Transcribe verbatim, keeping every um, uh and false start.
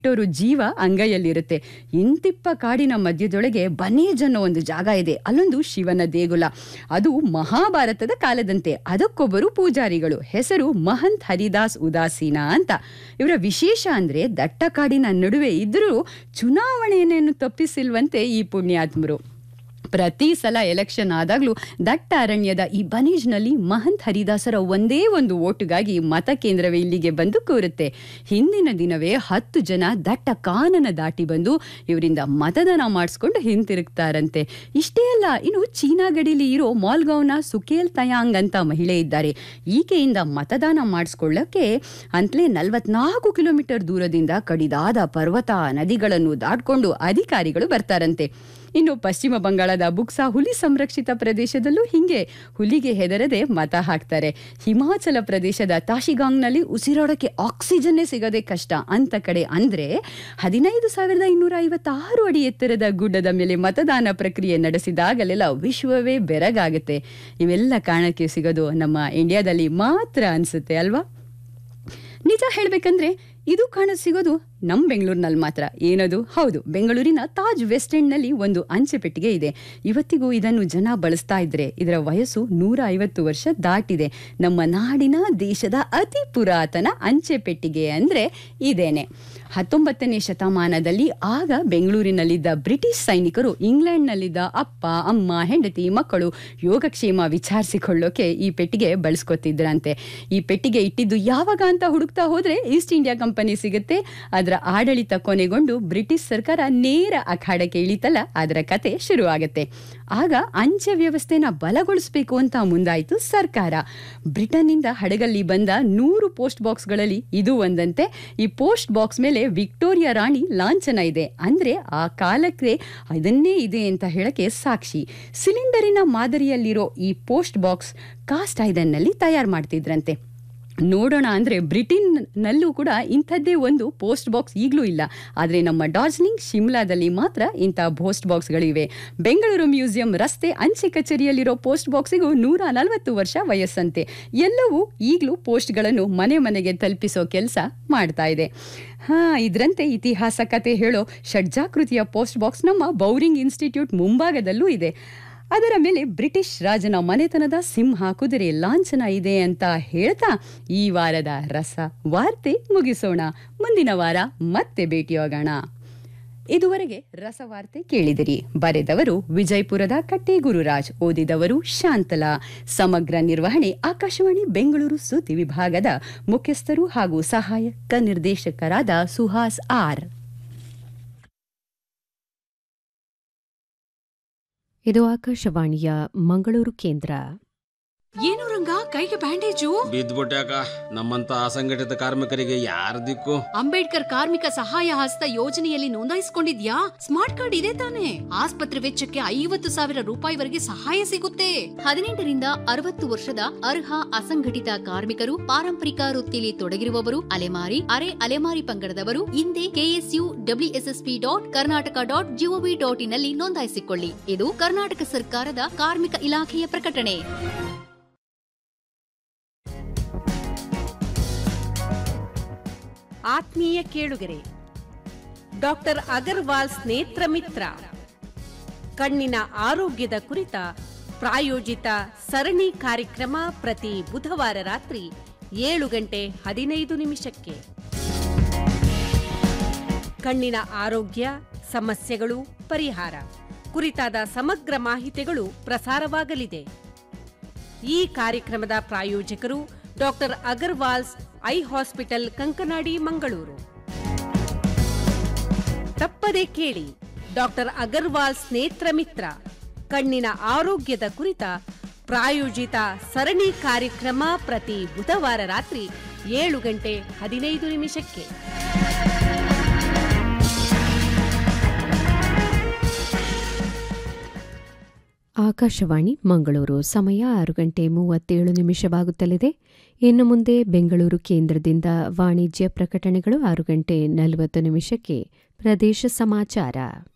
ಕೋಟ್ಯರು ಜೀವ ಅಂಗೈಯಲ್ಲಿರುತ್ತೆ. ಇಂತಿಪ್ಪ ಕಾಡಿನ ಮಧ್ಯದೊಳಗೆ ಬನೇಜ್ ಅನ್ನೋ ಒಂದು ಜಾಗ ಇದೆ. ಅಲ್ಲೊಂದು ಶಿವನ ದೇಗುಲ. ಅದು ಮಹಾಭಾರತದ ಕಾಲದಂತೆ. ಅದಕ್ಕೊಬ್ಬರು ಪೂಜಾರಿಗಳು. ಹೆಸರು ಮಹಂತ್ ಹರಿದಾಸ್ ಉದಾಸೀನ ಅಂತ. ಇವರ ವಿಶೇಷ ಅಂದ್ರೆ ದಟ್ಟ ಕಾಡಿನ ನಡುವೆ ಇದ್ರೂ ಚುನಾವಣೆಯನ್ನು ತಪ್ಪಿಸಿಲ್ವಂತೆ ಈ ಪುಣ್ಯಾತ್ಮರು. ಪ್ರತಿ ಸಲ ಎಲೆಕ್ಷನ್ ಆದಾಗ್ಲೂ ದಟ್ಟ ಅರಣ್ಯದ ಈ ಬನೇಜ್ನಲ್ಲಿ ಮಹಂತ್ ಹರಿದಾಸರ ಒಂದೇ ಒಂದು ಓಟುಗಾಗಿ ಮತಕೇಂದ್ರವೇ ಇಲ್ಲಿಗೆ ಬಂದು ಕೂರುತ್ತೆ. ಹಿಂದಿನ ದಿನವೇ ಹತ್ತು ಜನ ದಟ್ಟ ಕಾನನ ದಾಟಿ ಬಂದು ಇವರಿಂದ ಮತದಾನ ಮಾಡಿಸ್ಕೊಂಡು ಹಿಂತಿರುಗ್ತಾರಂತೆ. ಇಷ್ಟೇ ಅಲ್ಲ, ಇನ್ನು ಚೀನಾ ಗಡಿಲಿ ಇರೋ ಮಾಲ್ಗಾವ್ನ ಸುಕೇಲ್ ತಯಾಂಗ್ ಅಂತ ಮಹಿಳೆ ಇದ್ದಾರೆ. ಈಕೆಯಿಂದ ಮತದಾನ ಮಾಡಿಸ್ಕೊಳ್ಳಕ್ಕೆ ಅಂತಲೇ ನಲ್ವತ್ನಾಲ್ಕು ಕಿಲೋಮೀಟರ್ ದೂರದಿಂದ ಕಡಿದಾದ ಪರ್ವತ ನದಿಗಳನ್ನು ದಾಟ್ಕೊಂಡು ಅಧಿಕಾರಿಗಳು ಬರ್ತಾರಂತೆ. ಇನ್ನು ಪಶ್ಚಿಮ ಬಂಗಾಳದ ಬುಕ್ಸಾ ಹುಲಿ ಸಂರಕ್ಷಿತ ಪ್ರದೇಶದಲ್ಲೂ ಹಿಂಗೆ ಹುಲಿಗೆ ಹೆದರದೆ ಮತ ಹಾಕ್ತಾರೆ. ಹಿಮಾಚಲ ಪ್ರದೇಶದ ತಾಶಿಗಾಂಗ್ನಲ್ಲಿ ಉಸಿರಾಡೋಕ್ಕೆ ಆಕ್ಸಿಜನ್ನೇ ಸಿಗೋದೇ ಕಷ್ಟ ಅಂತ ಕಡೆ ಅಂದ್ರೆ ಹದಿನೈದು ಸಾವಿರದ ಇನ್ನೂರ ಐವತ್ತಾರು ಅಡಿ ಎತ್ತರದ ಗುಡ್ಡದ ಮೇಲೆ ಮತದಾನ ಪ್ರಕ್ರಿಯೆ ನಡೆಸಿದಾಗಲೆಲ್ಲ ವಿಶ್ವವೇ ಬೆರಗಾಗುತ್ತೆ. ಇವೆಲ್ಲ ಕಾರಣಕ್ಕೆ ಸಿಗೋದು ನಮ್ಮ ಇಂಡಿಯಾದಲ್ಲಿ ಮಾತ್ರ ಅನ್ಸುತ್ತೆ ಅಲ್ವಾ? ನಿಜ ಹೇಳ್ಬೇಕಂದ್ರೆ ಇದು ಕಾಣ ಸಿಗೋದು ನಮ್ಮ ಬೆಂಗಳೂರಿನಲ್ಲಿ ಮಾತ್ರ. ಏನದು? ಹೌದು, ಬೆಂಗಳೂರಿನ ತಾಜ್ ವೆಸ್ಟ್ ಎಂಡ್ನಲ್ಲಿ ಒಂದು ಅಂಚೆ ಪೆಟ್ಟಿಗೆ ಇದೆ. ಇವತ್ತಿಗೂ ಇದನ್ನು ಜನ ಬಳಸ್ತಾ ಇದ್ರೆ ಇದರ ವಯಸ್ಸು ನೂರ ಐವತ್ತು ವರ್ಷ ದಾಟಿದೆ. ನಮ್ಮ ನಾಡಿನ ದೇಶದ ಅತಿ ಪುರಾತನ ಅಂಚೆ ಪೆಟ್ಟಿಗೆ ಅಂದ್ರೆ ಇದೇನೆ. ಹತ್ತೊಂಬತ್ತನೇ ಶತಮಾನದಲ್ಲಿ ಆಗ ಬೆಂಗಳೂರಿನಲ್ಲಿದ್ದ ಬ್ರಿಟಿಷ್ ಸೈನಿಕರು ಇಂಗ್ಲೆಂಡ್ನಲ್ಲಿದ್ದ ಅಪ್ಪ ಅಮ್ಮ ಹೆಂಡತಿ ಮಕ್ಕಳು ಯೋಗಕ್ಷೇಮ ವಿಚಾರಿಸಿಕೊಳ್ಳೋಕೆ ಈ ಪೆಟ್ಟಿಗೆ ಬಳಸ್ಕೊತಿದ್ರಂತೆ. ಈ ಪೆಟ್ಟಿಗೆ ಇಟ್ಟಿದ್ದು ಯಾವಾಗ ಅಂತ ಹುಡುಕ್ತಾ ಹೋದ್ರೆ ಈಸ್ಟ್ ಇಂಡಿಯಾ ಕಂಪನಿ ಸಿಗುತ್ತೆ. ಅದರ ಆಡಳಿತ ಕೊನೆಗೊಂಡು ಬ್ರಿಟಿಷ್ ಸರ್ಕಾರ ನೇರ ಅಖಾಡಕ್ಕೆ ಇಳಿತಲ್ಲ, ಅದರ ಕತೆ ಶುರುವಾಗುತ್ತೆ. ಆಗ ಅಂಚೆ ವ್ಯವಸ್ಥೆನ ಬಲಗೊಳಿಸಬೇಕು ಅಂತ ಮುಂದಾಯಿತು ಸರ್ಕಾರ. ಬ್ರಿಟನ್ನಿಂದ ಹಡಗಲ್ಲಿ ಬಂದ ನೂರು ಪೋಸ್ಟ್ ಬಾಕ್ಸ್ಗಳಲ್ಲಿ ಇದು ಒಂದಂತೆ. ಈ ಪೋಸ್ಟ್ ಬಾಕ್ಸ್ ಮೇಲೆ ವಿಕ್ಟೋರಿಯಾ ರಾಣಿ ಲಾಂಛನ ಇದೆ. ಅಂದ್ರೆ ಆ ಕಾಲಕ್ಕೆ ಅದನ್ನೇ ಇದೆ ಅಂತ ಹೇಳಕ್ಕೆ ಸಾಕ್ಷಿ. ಸಿಲಿಂಡರಿನ ಮಾದರಿಯಲ್ಲಿರೋ ಈ ಪೋಸ್ಟ್ ಬಾಕ್ಸ್ ಕಾಸ್ಟ್ ಐರನ್ ನಲ್ಲಿ ತಯಾರು ಮಾಡ್ತಿದ್ರಂತೆ. ನೋಡೋಣ ಅಂದ್ರೆ ಬ್ರಿಟನ್ನಲ್ಲೂ ಕೂಡ ಇಂಥದ್ದೇ ಒಂದು ಪೋಸ್ಟ್ ಬಾಕ್ಸ್ ಈಗಲೂ ಇಲ್ಲ. ಆದರೆ ನಮ್ಮ ಡಾರ್ಜಿಲಿಂಗ್ ಶಿಮ್ಲಾದಲ್ಲಿ ಮಾತ್ರ ಇಂಥ ಪೋಸ್ಟ್ ಬಾಕ್ಸ್ಗಳಿವೆ. ಬೆಂಗಳೂರು ಮ್ಯೂಸಿಯಂ ರಸ್ತೆ ಅಂಚೆ ಕಚೇರಿಯಲ್ಲಿರೋ ಪೋಸ್ಟ್ ಬಾಕ್ಸಿಗೂ ನೂರ ನಲವತ್ತು ವರ್ಷ ವಯಸ್ಸಂತೆ. ಎಲ್ಲವೂ ಈಗಲೂ ಪೋಸ್ಟ್ಗಳನ್ನು ಮನೆ ಮನೆಗೆ ತಲುಪಿಸೋ ಕೆಲಸ ಮಾಡ್ತಾ ಇದೆ. ಹಾ, ಇದರಂತೆ ಇತಿಹಾಸ ಕತೆ ಹೇಳೋ ಷಡ್ಜಾಕೃತಿಯ ಪೋಸ್ಟ್ ಬಾಕ್ಸ್ ನಮ್ಮ ಬೌರಿಂಗ್ ಇನ್ಸ್ಟಿಟ್ಯೂಟ್ ಮುಂಭಾಗದಲ್ಲೂ ಇದೆ. ಅದರ ಮೇಲೆ ಬ್ರಿಟಿಷ್ ರಾಜನ ಮನೆತನದ ಸಿಂಹ ಕುದುರೆ ಲಾಂಛನ ಇದೆ ಅಂತ ಹೇಳ್ತಾ ಈ ವಾರದ ರಸ ವಾರ್ತೆ ಮುಗಿಸೋಣ. ಮುಂದಿನ ವಾರ ಮತ್ತೆ ಭೇಟಿಯಾಗೋಣ. ಇದುವರೆಗೆ ರಸವಾರ್ತೆ ಕೇಳಿದಿರಿ. ಬರೆದವರು ವಿಜಯಪುರದ ಕಟ್ಟೆ ಗುರುರಾಜ್, ಓದಿದವರು ಶಾಂತಲಾ. ಸಮಗ್ರ ನಿರ್ವಹಣೆ ಆಕಾಶವಾಣಿ ಬೆಂಗಳೂರು ಸುದ್ದಿ ವಿಭಾಗದ ಮುಖ್ಯಸ್ಥರು ಹಾಗೂ ಸಹಾಯಕ ನಿರ್ದೇಶಕರಾದ ಸುಹಾಸ್ ಆರ್. ಇದು ಆಕಾಶವಾಣಿಯ ಮಂಗಳೂರು ಕೇಂದ್ರ. ಏನು ರಂಗ, ಕೈಗೆ ಬ್ಯಾಂಡೇಜು? ಬಿದ್ದ್ಬಿಟ್ಯಾಕ. ನಮ್ಮಂತ ಅಸಂಘಟಿತ ಕಾರ್ಮಿಕರಿಗೆ ಯಾರ ದಿಕ್ಕು? ಅಂಬೇಡ್ಕರ್ ಕಾರ್ಮಿಕ ಸಹಾಯ ಹಸ್ತ ಯೋಜನೆಯಲ್ಲಿ ನೋಂದಾಯಿಸಿಕೊಂಡಿದ್ಯಾ? ಸ್ಮಾರ್ಟ್ ಕಾರ್ಡ್ ಇದೆ ತಾನೆ? ಆಸ್ಪತ್ರೆ ವೆಚ್ಚಕ್ಕೆ ಐವತ್ತು ಸಾವಿರ ರೂಪಾಯಿವರೆಗೆ ಸಹಾಯ ಸಿಗುತ್ತೆ. ಹದಿನೆಂಟರಿಂದ ಅರವತ್ತು ವರ್ಷದ ಅರ್ಹ ಅಸಂಘಟಿತ ಕಾರ್ಮಿಕರು, ಪಾರಂಪರಿಕ ವೃತ್ತಿಯಲ್ಲಿ ತೊಡಗಿರುವವರು, ಅಲೆಮಾರಿ ಅರೆ ಅಲೆಮಾರಿ ಪಂಗಡದವರು ಹಿಂದೆ KSU WSSP dot Karnataka dot gov dot in ನಲ್ಲಿ ನೋಂದಾಯಿಸಿಕೊಳ್ಳಿ. ಇದು ಕರ್ನಾಟಕ ಸರ್ಕಾರದ ಕಾರ್ಮಿಕ ಇಲಾಖೆಯ ಪ್ರಕಟಣೆ. ಆತ್ಮೀಯ ಕೇಳುಗರೆ, ಡಾಕ್ಟರ್ ಅಗರ್ವಾಲ್ಸ್ ನೇತ್ರ ಮಿತ್ರ ಕಣ್ಣಿನ ಆರೋಗ್ಯದ ಕುರಿತ ಪ್ರಾಯೋಜಿತ ಸರಣಿ ಕಾರ್ಯಕ್ರಮ ಪ್ರತಿ ಬುಧವಾರ ರಾತ್ರಿ ಏಳು ಗಂಟೆ ಹದಿನೈದು ನಿಮಿಷಕ್ಕೆ. ಕಣ್ಣಿನ ಆರೋಗ್ಯ ಸಮಸ್ಯೆಗಳು ಪರಿಹಾರ ಕುರಿತಾದ ಸಮಗ್ರ ಮಾಹಿತಿಗಳು ಪ್ರಸಾರವಾಗಲಿದೆ. ಈ ಕಾರ್ಯಕ್ರಮದ ಪ್ರಾಯೋಜಕರು doctor Agarwal's I hospital, Kankanadi, Mangaluru. ತಪ್ಪದೆ ಕೇಳಿ ಡಾಕ್ಟರ್ ಅಗರ್ವಾಲ್ಸ್ ನೇತ್ರ ಮಿತ್ರ ಕಣ್ಣಿನ ಆರೋಗ್ಯದ ಕುರಿತ ಪ್ರಾಯೋಜಿತ ಸರಣಿ ಕಾರ್ಯಕ್ರಮ ಪ್ರತಿ ಬುಧವಾರ ರಾತ್ರಿ ಏಳು ಗಂಟೆ ಹದಿನೈದು ನಿಮಿಷಕ್ಕೆ. ಆಕಾಶವಾಣಿ ಮಂಗಳೂರು. ಸಮಯ ಆರು ಗಂಟೆ ಮೂವತ್ತೇಳು ನಿಮಿಷವಾಗುತ್ತಲಿದೆ. ಇನ್ನು ಮುಂದೆ ಬೆಂಗಳೂರು ಕೇಂದ್ರದಿಂದ ವಾಣಿಜ್ಯ ಪ್ರಕಟಣೆಗಳು. ಆರು ಗಂಟೆ ನಲವತ್ತು ನಿಮಿಷಕ್ಕೆ ಪ್ರದೇಶ ಸಮಾಚಾರ.